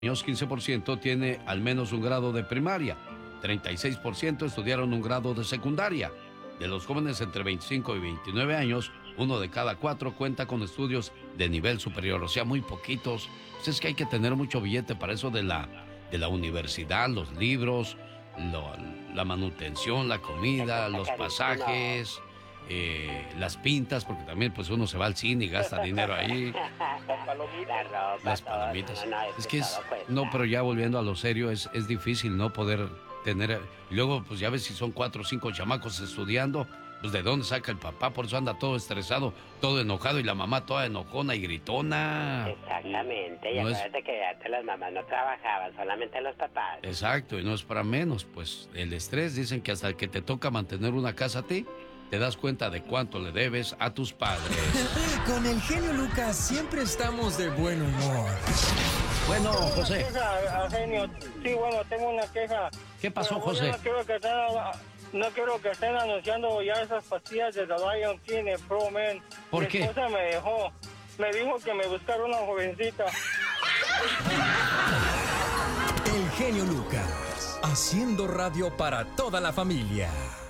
años, 15% tiene al menos un grado de primaria, 36% estudiaron un grado de secundaria. De los jóvenes entre 25 y 29 años, 1 de cada 4 cuenta con estudios de nivel superior, o sea, muy poquitos. Pues es que hay que tener mucho billete para eso de la universidad, los libros, la manutención, la comida, los pasajes, las pintas, porque también pues uno se va al cine y gasta dinero ahí. Las palomitas. Es que no, pero ya volviendo a lo serio, es difícil no poder tener. Y luego, pues ya ves, si son 4 o 5 chamacos estudiando, pues de dónde saca el papá, por eso anda todo estresado, todo enojado, y la mamá toda enojona y gritona. Exactamente, y no acuérdate que antes las mamás no trabajaban, solamente los papás. Exacto, y no es para menos, pues el estrés, dicen que hasta que te toca mantener una casa a ti, te das cuenta de cuánto le debes a tus padres. Con el genio Lucas siempre estamos de buen humor. Bueno, José. Genio. Sí, bueno, tengo una queja. ¿Qué pasó, Pero José? No quiero que estén anunciando ya esas pastillas de The Lion King en Pro Man. ¿Por qué? Mi esposa me dejó. Me dijo que me buscara una jovencita. El genio Lucas, haciendo radio para toda la familia.